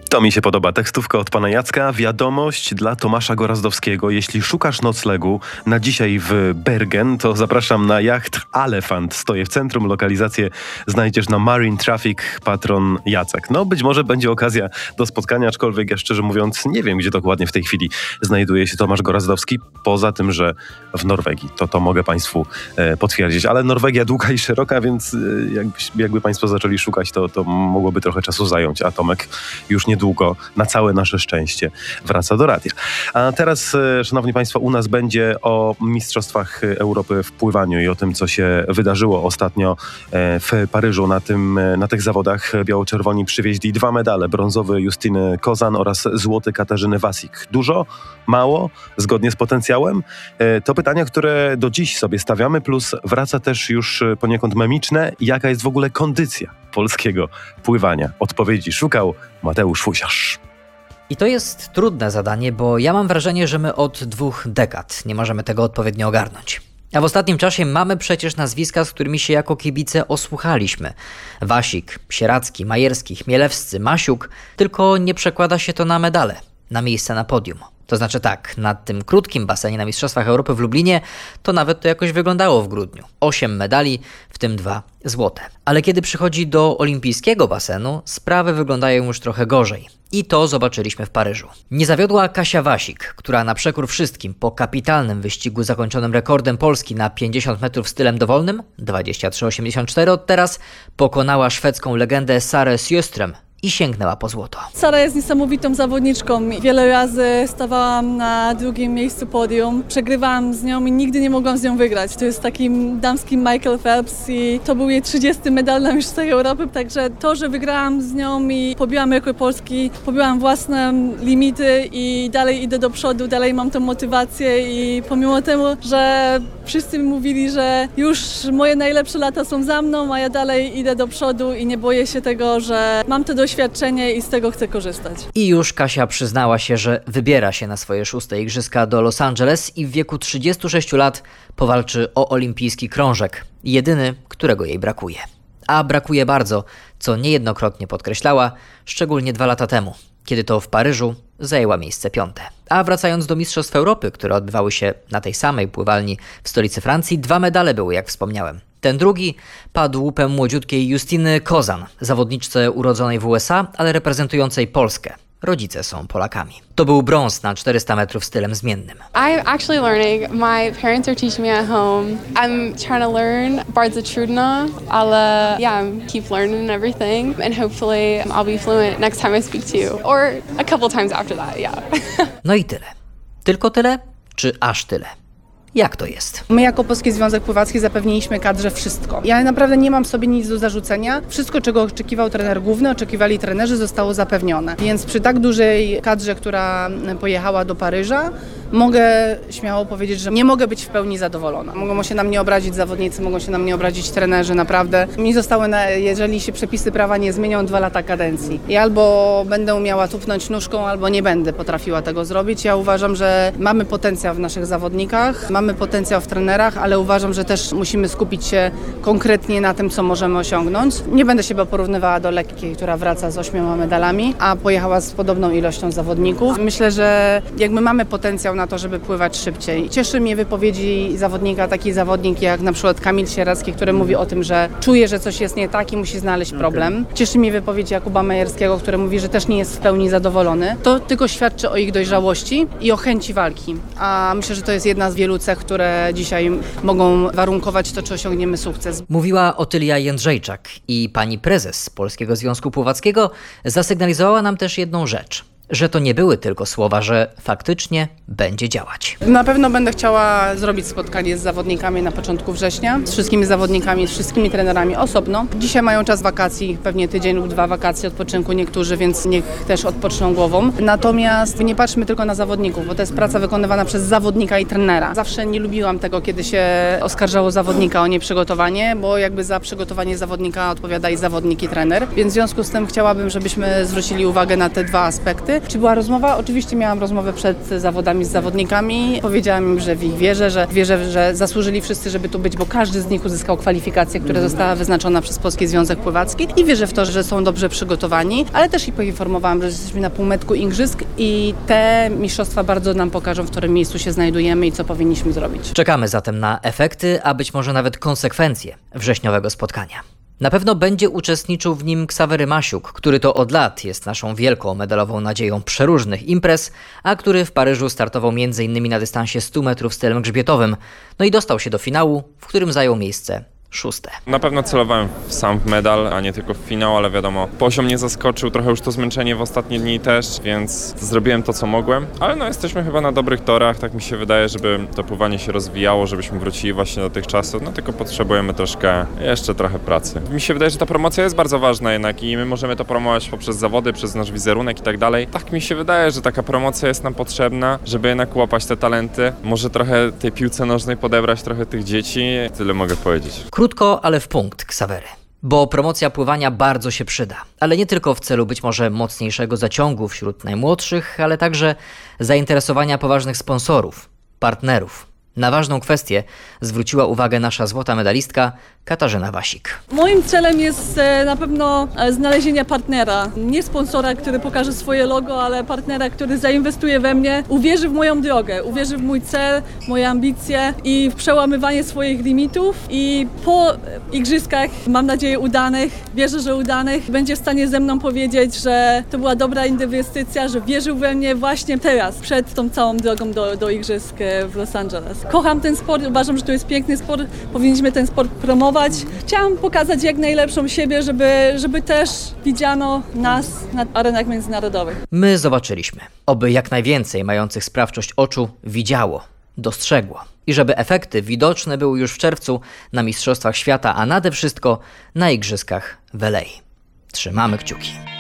To mi się podoba. Tekstówka od pana Jacka. Wiadomość dla Tomasza Gorazdowskiego. Jeśli szukasz noclegu na dzisiaj w Bergen, to zapraszam na jacht Elefant. Stoję w centrum. Lokalizację znajdziesz na Marine Traffic, patron Jacek. No, być może będzie okazja do spotkania, aczkolwiek ja szczerze mówiąc nie wiem, gdzie dokładnie w tej chwili znajduje się Tomasz Gorazdowski. Poza tym, że w Norwegii. To mogę państwu potwierdzić. Ale Norwegia długa i szeroka, więc jakby państwo zaczęli szukać, to mogłoby trochę czasu zająć. A Tomek już niedługo, na całe nasze szczęście, wraca do radia. A teraz, szanowni państwo, u nas będzie o Mistrzostwach Europy w pływaniu i o tym, co się wydarzyło ostatnio w Paryżu. Na tych zawodach biało-czerwoni przywieźli 2 medale. Brązowy Justyny Kozan oraz złoty Katarzyny Wasik. Dużo? Mało? Zgodnie z potencjałem? To pytania, które do dziś sobie stawiamy, plus wraca też już poniekąd memiczne. Jaka jest w ogóle kondycja polskiego pływania? Odpowiedzi szukał Mateusz Fusiarz. I to jest trudne zadanie, bo ja mam wrażenie, że my od 2 dekad nie możemy tego odpowiednio ogarnąć. A w ostatnim czasie mamy przecież nazwiska, z którymi się jako kibice osłuchaliśmy. Wasik, Sieracki, Majerski, Chmielewscy, Masiuk, tylko nie przekłada się to na medale, na miejsce na podium. To znaczy tak, na tym krótkim basenie na Mistrzostwach Europy w Lublinie to nawet to jakoś wyglądało w grudniu. 8 medali, w tym 2 złote. Ale kiedy przychodzi do olimpijskiego basenu, sprawy wyglądają już trochę gorzej. I to zobaczyliśmy w Paryżu. Nie zawiodła Kasia Wasik, która na przekór wszystkim po kapitalnym wyścigu zakończonym rekordem Polski na 50 metrów stylem dowolnym, 23,84 od teraz, pokonała szwedzką legendę Sarę Sjöström i sięgnęła po złoto. Sara jest niesamowitą zawodniczką. Wiele razy stawałam na drugim miejscu podium. Przegrywałam z nią i nigdy nie mogłam z nią wygrać. To jest takim damskim Michael Phelps i to był jej 30. medal na Mistrzostwach Europy. Także to, że wygrałam z nią i pobiłam rekord Polski, pobiłam własne limity i dalej idę do przodu, dalej mam tę motywację i pomimo tego, że wszyscy mi mówili, że już moje najlepsze lata są za mną, a ja dalej idę do przodu i nie boję się tego, że mam to doświadczenie i z tego chcę korzystać. I już Kasia przyznała się, że wybiera się na swoje 6. igrzyska do Los Angeles i w wieku 36 lat powalczy o olimpijski krążek. Jedyny, którego jej brakuje. A brakuje bardzo, co niejednokrotnie podkreślała, szczególnie 2 lata temu, kiedy to w Paryżu zajęła miejsce 5. A wracając do Mistrzostw Europy, które odbywały się na tej samej pływalni w stolicy Francji, 2 medale były, jak wspomniałem. Ten drugi padł łupem młodziutkiej Justyny Kozan, zawodniczce urodzonej w USA, ale reprezentującej Polskę. Rodzice są Polakami. To był brąz na 400 metrów stylem zmiennym. I'm actually learning. My parents are teaching me at home. I'm trying to learn bardzo trudno, ale yeah, keep learning everything and hopefully I'll be fluent next time I speak to you or a couple times after that, yeah. No i tyle. Tylko tyle? Czy aż tyle? Jak to jest? My jako Polski Związek Pływacki zapewniliśmy kadrze wszystko. Ja naprawdę nie mam sobie nic do zarzucenia. Wszystko, czego oczekiwał trener główny, oczekiwali trenerzy, zostało zapewnione. Więc przy tak dużej kadrze, która pojechała do Paryża, mogę śmiało powiedzieć, że nie mogę być w pełni zadowolona. Mogą się na mnie obrazić zawodnicy, mogą się na mnie obrazić trenerzy, naprawdę. Mi zostały, jeżeli się przepisy prawa nie zmienią, 2 lata kadencji. I albo będę umiała tupnąć nóżką, albo nie będę potrafiła tego zrobić. Ja uważam, że mamy potencjał w naszych zawodnikach, mamy potencjał w trenerach, ale uważam, że też musimy skupić się konkretnie na tym, co możemy osiągnąć. Nie będę się porównywała do lekkiej, która wraca z 8 medalami, a pojechała z podobną ilością zawodników. Myślę, że jakby mamy potencjał na to, żeby pływać szybciej. Cieszy mnie wypowiedzi zawodnika, taki zawodnik jak na przykład Kamil Sieracki, który mówi o tym, że czuje, że coś jest nie tak i musi znaleźć problem. Cieszy mnie wypowiedź Jakuba Majerskiego, który mówi, że też nie jest w pełni zadowolony. To tylko świadczy o ich dojrzałości i o chęci walki. A myślę, że to jest jedna z wielu cech, które dzisiaj mogą warunkować to, czy osiągniemy sukces. Mówiła Otylia Jędrzejczak i pani prezes Polskiego Związku Pływackiego zasygnalizowała nam też jedną rzecz. Że to nie były tylko słowa, że faktycznie będzie działać. Na pewno będę chciała zrobić spotkanie z zawodnikami na początku września, z wszystkimi zawodnikami, z wszystkimi trenerami osobno. Dzisiaj mają czas wakacji, pewnie tydzień lub 2 wakacje odpoczynku niektórzy, więc niech też odpoczną głową. Natomiast nie patrzmy tylko na zawodników, bo to jest praca wykonywana przez zawodnika i trenera. Zawsze nie lubiłam tego, kiedy się oskarżało zawodnika o nieprzygotowanie, bo jakby za przygotowanie zawodnika odpowiada i zawodnik, i trener. Więc w związku z tym chciałabym, żebyśmy zwrócili uwagę na te 2 aspekty. trenerzy. Czy była rozmowa? Oczywiście miałam rozmowę przed zawodami z zawodnikami. Powiedziałam im, że w ich wierzę, że zasłużyli wszyscy, żeby tu być, bo każdy z nich uzyskał kwalifikację, która została wyznaczona przez Polski Związek Pływacki i wierzę w to, że są dobrze przygotowani, ale też ich poinformowałam, że jesteśmy na półmetku igrzysk i te mistrzostwa bardzo nam pokażą, w którym miejscu się znajdujemy i co powinniśmy zrobić. Czekamy zatem na efekty, a być może nawet konsekwencje wrześniowego spotkania. Na pewno będzie uczestniczył w nim Ksawery Masiuk, który to od lat jest naszą wielką medalową nadzieją przeróżnych imprez, a który w Paryżu startował m.in. na dystansie 100 metrów stylem grzbietowym, no i dostał się do finału, w którym zajął miejsce 6. Na pewno celowałem w sam medal, a nie tylko w finał, ale wiadomo, poziom mnie zaskoczył, trochę już to zmęczenie w ostatnie dni też, więc zrobiłem to, co mogłem. Ale no, jesteśmy chyba na dobrych torach, tak mi się wydaje, żeby to pływanie się rozwijało, żebyśmy wrócili właśnie do tych czasów, no tylko potrzebujemy jeszcze trochę pracy. Mi się wydaje, że ta promocja jest bardzo ważna jednak i my możemy to promować poprzez zawody, przez nasz wizerunek i tak dalej. Tak mi się wydaje, że taka promocja jest nam potrzebna, żeby jednak łapać te talenty, może trochę tej piłce nożnej podebrać trochę tych dzieci, tyle mogę powiedzieć. Krótko, ale w punkt, Ksawery. Bo promocja pływania bardzo się przyda. Ale nie tylko w celu być może mocniejszego zaciągu wśród najmłodszych, ale także zainteresowania poważnych sponsorów, partnerów. Na ważną kwestię zwróciła uwagę nasza złota medalistka Katarzyna Wasik. Moim celem jest na pewno znalezienie partnera. Nie sponsora, który pokaże swoje logo, ale partnera, który zainwestuje we mnie, uwierzy w moją drogę, uwierzy w mój cel, moje ambicje i w przełamywanie swoich limitów. I po igrzyskach, mam nadzieję udanych, wierzę, że udanych, będzie w stanie ze mną powiedzieć, że to była dobra inwestycja, że wierzył we mnie właśnie teraz, przed tą całą drogą do igrzysk w Los Angeles. Kocham ten sport, uważam, że to jest piękny sport, powinniśmy ten sport promować. Chciałam pokazać jak najlepszą siebie, żeby też widziano nas na arenach międzynarodowych. My zobaczyliśmy. Oby jak najwięcej mających sprawczość oczu widziało, dostrzegło. I żeby efekty widoczne były już w czerwcu na Mistrzostwach Świata, a nade wszystko na Igrzyskach w LA. Trzymamy kciuki.